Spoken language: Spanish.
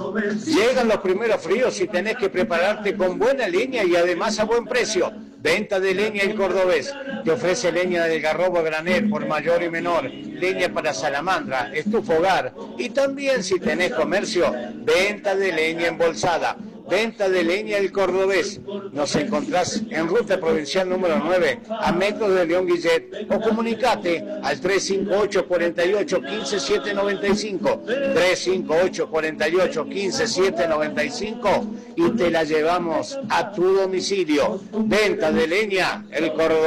Llegan los primeros fríos y tenés que prepararte con buena leña y además a buen precio. Venta de leña El Cordobés. Te ofrece leña del garrobo granel por mayor y menor, leña para salamandra, estufa hogar y también si tenés comercio, venta de leña embolsada. Venta de leña El Cordobés. Nos encontrás en Ruta Provincial número 9, a metros de León Guillet, o comunicate al 358-48-15-795, 358-48-15-795 y te la llevamos a tu domicilio. Venta de leña El Cordobés.